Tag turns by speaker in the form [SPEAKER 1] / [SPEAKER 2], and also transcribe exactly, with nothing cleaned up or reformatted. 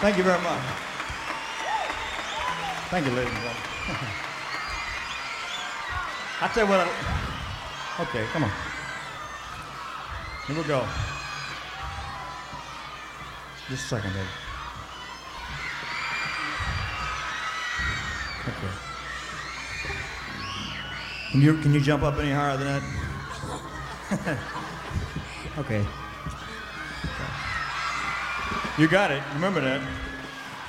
[SPEAKER 1] Thank you very much. Thank you, ladies and gentlemen. I tell you what. I, okay, come on. Here we go. Just a second, baby. Okay. Can you can you jump up any higher than that? Okay. You got it. Remember that.